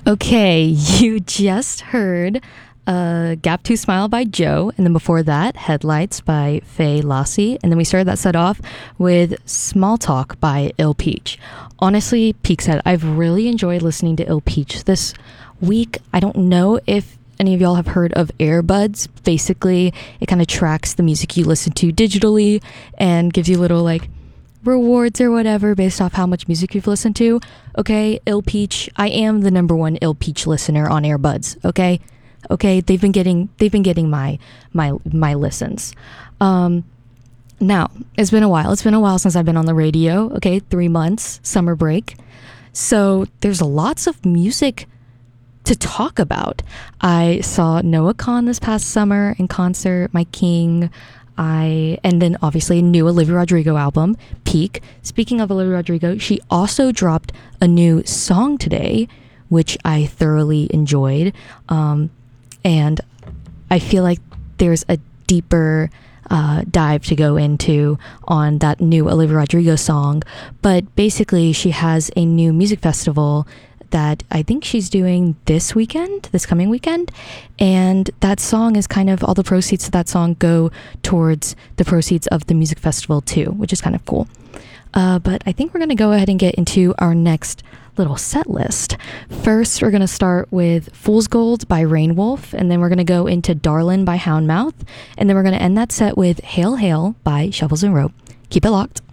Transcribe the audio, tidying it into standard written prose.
Okay, you just heard Gap 2 Smile by Joe, and then before that, Headlights by Faye Lassie, and then we started that set off with Small Talk by Il Peach. Honestly, Peak said, I've really enjoyed listening to Il Peach this week. I don't know if any of y'all have heard of Airbuds. Basically, it kind of tracks the music you listen to digitally and gives you little rewards or whatever based off how much music you've listened to. Okay, Il Peach, I am the number one Il Peach listener on Airbuds. Okay, they've been getting my listens. Now it's been a while since I've been on the radio. Okay, 3 months, summer break, so there's lots of music to talk about. I saw Noah Kahan this past summer in concert, my king. And then obviously a new Olivia Rodrigo album, Peak. Speaking of Olivia Rodrigo, she also dropped a new song today, which I thoroughly enjoyed. And I feel like there's a deeper dive to go into on that new Olivia Rodrigo song. But basically, she has a new music festival that I think she's doing this coming weekend. And that song is kind of, all the proceeds of that song go towards the proceeds of the music festival too, which is kind of cool. But I think we're going to go ahead and get into our next little set list. First, we're going to start with Fool's Gold by Rainwolf, and then we're going to go into Darlin by Houndmouth, and then we're going to end that set with Hail Hail by Shovels and Rope. Keep it locked.